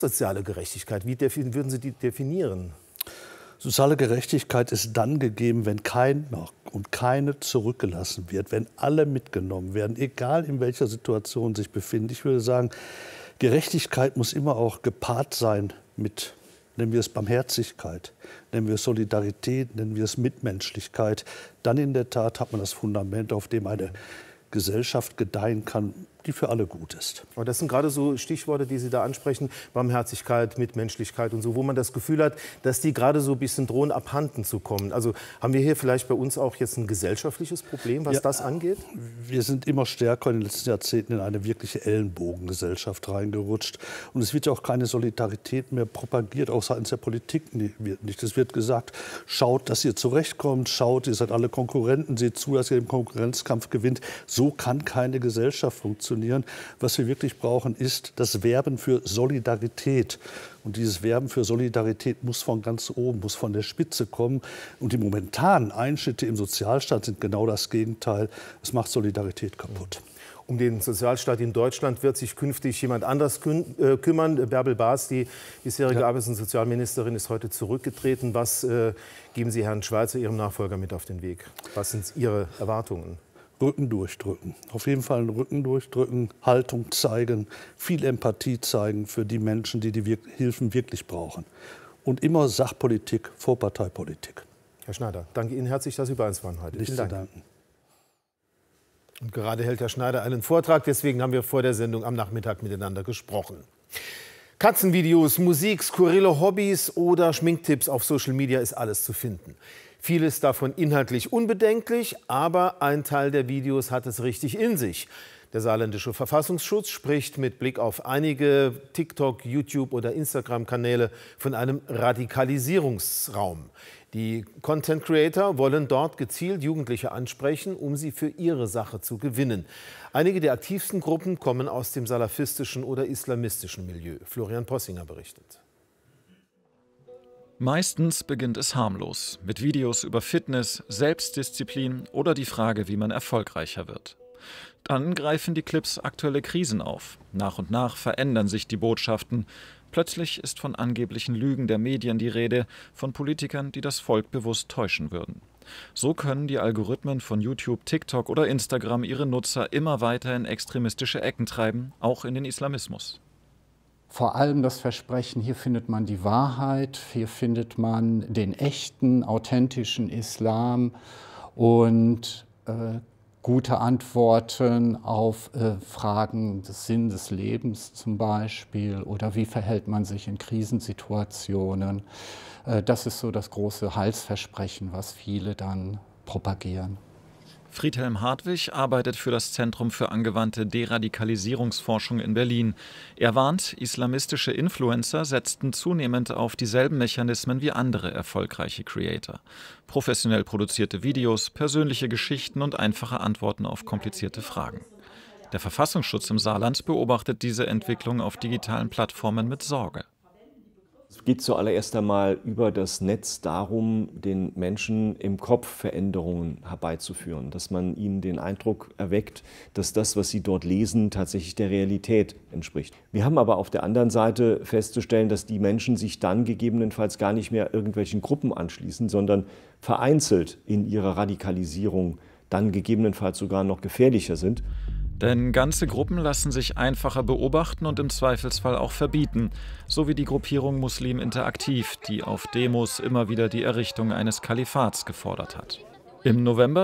Soziale Gerechtigkeit, wie würden Sie die definieren? Soziale Gerechtigkeit ist dann gegeben, wenn keiner und keine zurückgelassen wird, wenn alle mitgenommen werden, egal in welcher Situation sich befinden. Ich würde sagen, Gerechtigkeit muss immer auch gepaart sein mit, nennen wir es Barmherzigkeit, nennen wir es Solidarität, nennen wir es Mitmenschlichkeit. Dann in der Tat hat man das Fundament, auf dem eine Gesellschaft gedeihen kann, die für alle gut ist. Aber das sind gerade so Stichworte, die Sie da ansprechen, Barmherzigkeit, Mitmenschlichkeit und so, wo man das Gefühl hat, dass die gerade so ein bisschen drohen, abhanden zu kommen. Also haben wir hier vielleicht bei uns auch jetzt ein gesellschaftliches Problem, was das angeht? Wir sind immer stärker in den letzten Jahrzehnten in eine wirkliche Ellenbogengesellschaft reingerutscht. Und es wird ja auch keine Solidarität mehr propagiert, auch seitens der Politik nicht. Es wird gesagt, schaut, dass ihr zurechtkommt, schaut, ihr seid alle Konkurrenten, seht zu, dass ihr im Konkurrenzkampf gewinnt. So kann keine Gesellschaft funktionieren. Was wir wirklich brauchen, ist das Werben für Solidarität. Und dieses Werben für Solidarität muss von ganz oben, muss von der Spitze kommen. Und die momentanen Einschnitte im Sozialstaat sind genau das Gegenteil. Es macht Solidarität kaputt. Um den Sozialstaat in Deutschland wird sich künftig jemand anders kümmern. Bärbel Baas, die bisherige Arbeits- und Sozialministerin, ist heute zurückgetreten. Was geben Sie Herrn Schweizer, Ihrem Nachfolger, mit auf den Weg? Was sind Ihre Erwartungen? Rücken durchdrücken. Auf jeden Fall einen Rücken durchdrücken, Haltung zeigen, viel Empathie zeigen für die Menschen, die die Hilfen wirklich brauchen. Und immer Sachpolitik vor Parteipolitik. Herr Schneider, danke Ihnen herzlich, dass Sie bei uns waren heute. Nichts zu danken. Und gerade hält Herr Schneider einen Vortrag, deswegen haben wir vor der Sendung am Nachmittag miteinander gesprochen. Katzenvideos, Musik, skurrile Hobbys oder Schminktipps auf Social Media ist alles zu finden. Vieles davon inhaltlich unbedenklich, aber ein Teil der Videos hat es richtig in sich. Der saarländische Verfassungsschutz spricht mit Blick auf einige TikTok-, YouTube- oder Instagram-Kanäle von einem Radikalisierungsraum. Die Content Creator wollen dort gezielt Jugendliche ansprechen, um sie für ihre Sache zu gewinnen. Einige der aktivsten Gruppen kommen aus dem salafistischen oder islamistischen Milieu. Florian Possinger berichtet. Meistens beginnt es harmlos, mit Videos über Fitness, Selbstdisziplin oder die Frage, wie man erfolgreicher wird. Dann greifen die Clips aktuelle Krisen auf. Nach und nach verändern sich die Botschaften. Plötzlich ist von angeblichen Lügen der Medien die Rede, von Politikern, die das Volk bewusst täuschen würden. So können die Algorithmen von YouTube, TikTok oder Instagram ihre Nutzer immer weiter in extremistische Ecken treiben, auch in den Islamismus. Vor allem das Versprechen, hier findet man die Wahrheit, hier findet man den echten, authentischen Islam und gute Antworten auf Fragen des Sinn des Lebens zum Beispiel oder wie verhält man sich in Krisensituationen. Das ist so das große Heilsversprechen, was viele dann propagieren. Friedhelm Hartwig arbeitet für das Zentrum für angewandte Deradikalisierungsforschung in Berlin. Er warnt, islamistische Influencer setzten zunehmend auf dieselben Mechanismen wie andere erfolgreiche Creator. Professionell produzierte Videos, persönliche Geschichten und einfache Antworten auf komplizierte Fragen. Der Verfassungsschutz im Saarland beobachtet diese Entwicklung auf digitalen Plattformen mit Sorge. Es geht zuallererst einmal über das Netz darum, den Menschen im Kopf Veränderungen herbeizuführen, dass man ihnen den Eindruck erweckt, dass das, was sie dort lesen, tatsächlich der Realität entspricht. Wir haben aber auf der anderen Seite festzustellen, dass die Menschen sich dann gegebenenfalls gar nicht mehr irgendwelchen Gruppen anschließen, sondern vereinzelt in ihrer Radikalisierung dann gegebenenfalls sogar noch gefährlicher sind. Denn ganze Gruppen lassen sich einfacher beobachten und im Zweifelsfall auch verbieten, so wie die Gruppierung Muslim Interaktiv, die auf Demos immer wieder die Errichtung eines Kalifats gefordert hat. Im November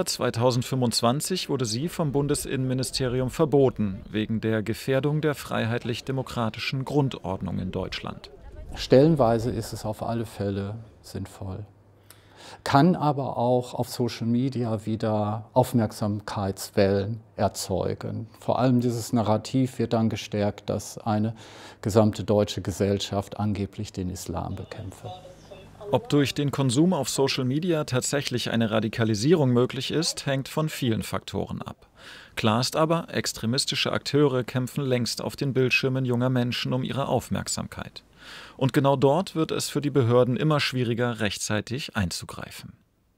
2025 wurde sie vom Bundesinnenministerium verboten, wegen der Gefährdung der freiheitlich-demokratischen Grundordnung in Deutschland. Stellenweise ist es auf alle Fälle sinnvoll. Kann aber auch auf Social Media wieder Aufmerksamkeitswellen erzeugen. Vor allem dieses Narrativ wird dann gestärkt, dass eine gesamte deutsche Gesellschaft angeblich den Islam bekämpfe. Ob durch den Konsum auf Social Media tatsächlich eine Radikalisierung möglich ist, hängt von vielen Faktoren ab. Klar ist aber, extremistische Akteure kämpfen längst auf den Bildschirmen junger Menschen um ihre Aufmerksamkeit. Und genau dort wird es für die Behörden immer schwieriger, rechtzeitig einzugreifen.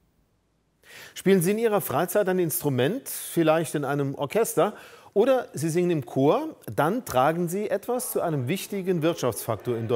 Spielen Sie in Ihrer Freizeit ein Instrument, vielleicht in einem Orchester, oder Sie singen im Chor, dann tragen Sie etwas zu einem wichtigen Wirtschaftsfaktor in Deutschland.